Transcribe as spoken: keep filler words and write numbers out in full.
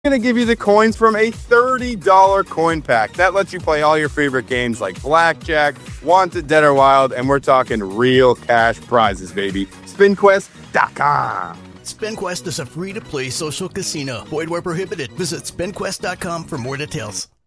going to give you the coins from a thirty dollars coin pack. That lets you play all your favorite games like Blackjack, Wanted, Dead or Wild, and we're talking real cash prizes, baby. spin quest dot com. SpinQuest is a free-to-play social casino. Void where prohibited. Visit spin quest dot com for more details.